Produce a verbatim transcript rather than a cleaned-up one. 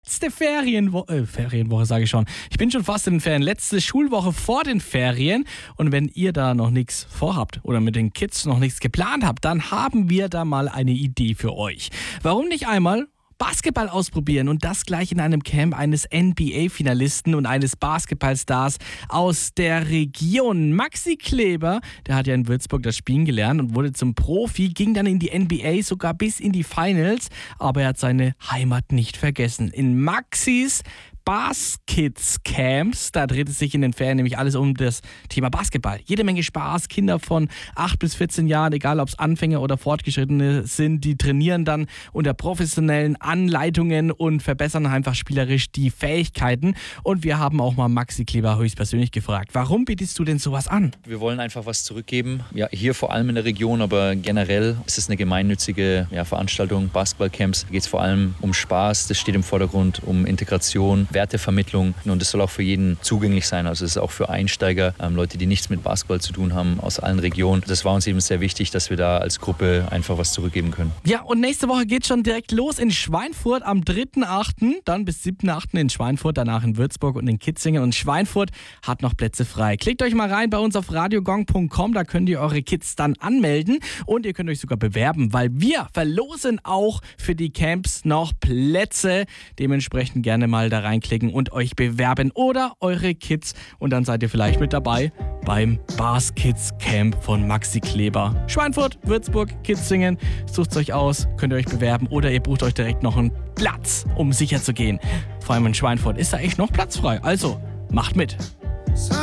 letzte Ferienwoche, äh, Ferienwoche sage ich schon. Ich bin schon fast in den Ferien. Letzte Schulwoche vor den Ferien. Und wenn ihr da noch nichts vorhabt oder mit den Kids noch nichts geplant habt, dann haben wir da mal eine Idee für euch. Warum nicht einmal Basketball ausprobieren und das gleich in einem Camp eines N B A-Finalisten und eines Basketballstars aus der Region. Maxi Kleber, der hat ja in Würzburg das Spielen gelernt und wurde zum Profi, ging dann in die N B A, sogar bis in die Finals, aber er hat seine Heimat nicht vergessen. In Maxis Baskids Camps, da dreht es sich in den Ferien nämlich alles um das Thema Basketball. Jede Menge Spaß, Kinder von acht bis vierzehn Jahren, egal ob es Anfänger oder Fortgeschrittene sind, die trainieren dann unter professionellen Anleitungen und verbessern einfach spielerisch die Fähigkeiten. Und wir haben auch mal Maxi Kleber höchstpersönlich gefragt, warum bietest du denn sowas an? Wir wollen einfach was zurückgeben, ja, hier vor allem in der Region, aber generell ist es eine gemeinnützige ja, Veranstaltung, Basketballcamps. Da geht es vor allem um Spaß, das steht im Vordergrund, um Integration, Wertevermittlung und es soll auch für jeden zugänglich sein. Also es ist auch für Einsteiger, ähm, Leute, die nichts mit Basketball zu tun haben, aus allen Regionen. Das war uns eben sehr wichtig, dass wir da als Gruppe einfach was zurückgeben können. Ja, und nächste Woche geht schon direkt los in Schweinfurt am dritten achten, dann bis siebten achten in Schweinfurt, danach in Würzburg und in Kitzingen. Und Schweinfurt hat noch Plätze frei. Klickt euch mal rein bei uns auf radiogong punkt com, da könnt ihr eure Kids dann anmelden und ihr könnt euch sogar bewerben, weil wir verlosen auch für die Camps noch Plätze. Dementsprechend gerne mal da rein klicken und euch bewerben oder eure Kids und dann seid ihr vielleicht mit dabei beim Baskids Camp von Maxi Kleber. Schweinfurt, Würzburg, Kitzingen, sucht es euch aus, könnt ihr euch bewerben oder ihr bucht euch direkt noch einen Platz, um sicher zu gehen. Vor allem in Schweinfurt ist da echt noch Platz frei, also macht mit.